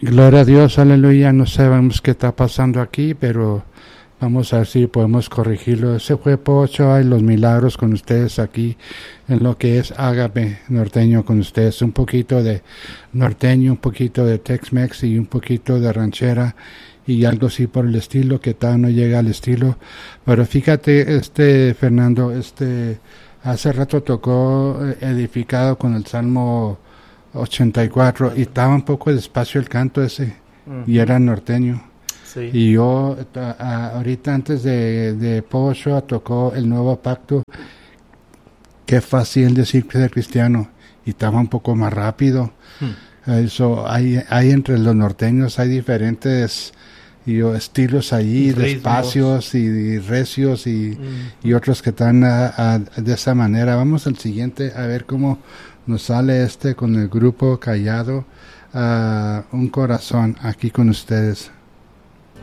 Gloria a Dios, aleluya. No sabemos qué está pasando aquí, pero vamos a ver si podemos corregirlo. Ese fue Pocho y los milagros con ustedes aquí en lo que es Ágape norteño con ustedes. Un poquito de norteño, un poquito de Tex-Mex y un poquito de ranchera y algo así por el estilo, que tal no llega al estilo. Pero fíjate, Fernando, hace rato tocó edificado con el Salmo 84 y estaba un poco despacio el canto ese y era norteño. Sí. Y yo ahorita antes de Pocho tocó el Nuevo Pacto, qué fácil decir que ser cristiano, y estaba un poco más rápido. Eso hay entre los norteños hay diferentes estilos ahí, despacios y recios y otros que están de esa manera. Vamos al siguiente a ver cómo nos sale con el grupo Callado. Un corazón aquí con ustedes.